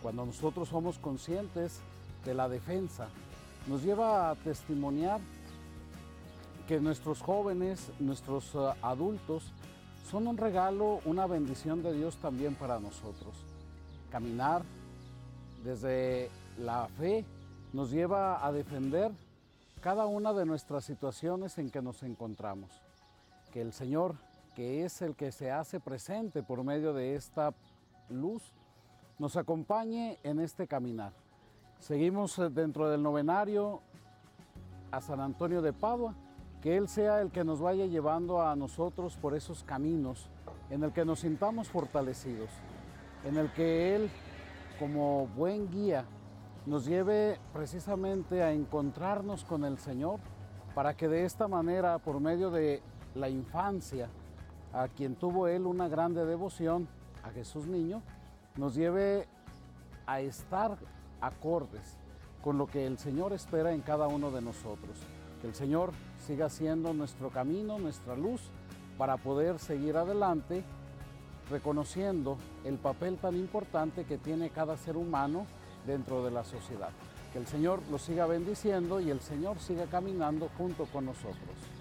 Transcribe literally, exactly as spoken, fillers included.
cuando nosotros somos conscientes de la defensa, nos lleva a testimoniar que nuestros jóvenes, nuestros uh, adultos, son un regalo, una bendición de Dios también para nosotros. Caminar desde la fe nos lleva a defender cada una de nuestras situaciones en que nos encontramos. Que el Señor, que es el que se hace presente por medio de esta luz, nos acompañe en este caminar. Seguimos dentro del novenario a San Antonio de Padua, que Él sea el que nos vaya llevando a nosotros por esos caminos, en el que nos sintamos fortalecidos, en el que Él, como buen guía, nos lleve precisamente a encontrarnos con el Señor, para que de esta manera, por medio de la infancia, a quien tuvo Él una grande devoción, a Jesús Niño, nos lleve a estar acordes con lo que el Señor espera en cada uno de nosotros. Que el Señor siga siendo nuestro camino, nuestra luz, para poder seguir adelante, reconociendo el papel tan importante que tiene cada ser humano dentro de la sociedad. Que el Señor los siga bendiciendo y el Señor siga caminando junto con nosotros.